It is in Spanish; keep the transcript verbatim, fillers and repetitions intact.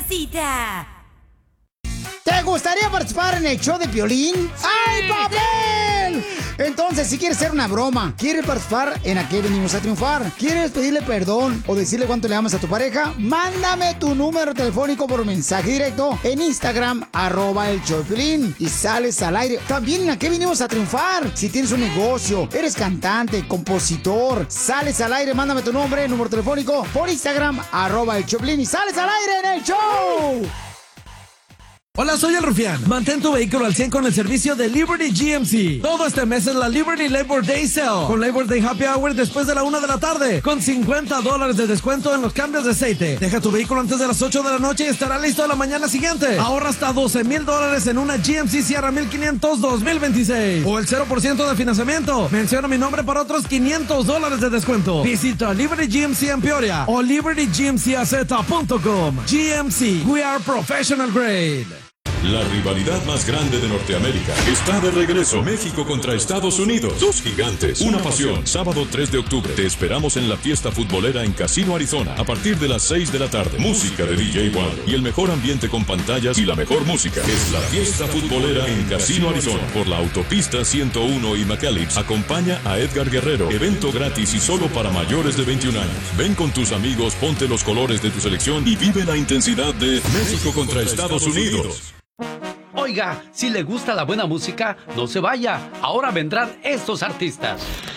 casita. ¿Te gustaría participar en el show de Piolín? ¡Ay, papel! Entonces, si quieres hacer una broma, quieres participar en ¿A qué venimos a triunfar? ¿Quieres pedirle perdón o decirle cuánto le amas a tu pareja? Mándame tu número telefónico por mensaje directo en Instagram, arroba el show de Piolín, y sales al aire. También en ¿A qué venimos a triunfar? Si tienes un negocio, eres cantante, compositor, sales al aire, mándame tu nombre, número telefónico por Instagram, arroba el show de Piolín, y sales al aire en el show. Hola, soy el Rufián. Mantén tu vehículo al cien con el servicio de Liberty G M C. Todo este mes es la Liberty Labor Day Sale, con Labor Day Happy Hour después de la una de la tarde, con cincuenta dólares de descuento en los cambios de aceite. Deja tu vehículo antes de las ocho de la noche y estará listo a la mañana siguiente. Ahorra hasta doce mil dólares en una G M C Sierra mil quinientos dos mil veintiséis. O el cero por ciento de financiamiento. Menciona mi nombre para otros quinientos dólares de descuento. Visita Liberty G M C en Peoria o liberty g m c a z punto com. G M C, we are professional grade. La rivalidad más grande de Norteamérica está de regreso. México contra Estados Unidos. Dos gigantes, una pasión. Sábado tres de octubre. Te esperamos en la fiesta futbolera en Casino, Arizona. A partir de las seis de la tarde. Música de D J Waller. Y el mejor ambiente con pantallas y la mejor música. Es la fiesta futbolera en Casino, Arizona. Por la autopista ciento uno y McAllen. Acompaña a Edgar Guerrero. Evento gratis y solo para mayores de veintiún años. Ven con tus amigos, ponte los colores de tu selección y vive la intensidad de México contra Estados Unidos. Oiga, si le gusta la buena música, no se vaya. Ahora vendrán estos artistas.